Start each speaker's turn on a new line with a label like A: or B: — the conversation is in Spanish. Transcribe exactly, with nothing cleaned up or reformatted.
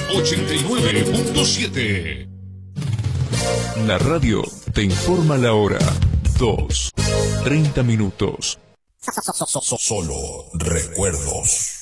A: ochenta y nueve punto siete.
B: La radio te informa la hora. Dos, treinta minutos.
A: Solo recuerdos.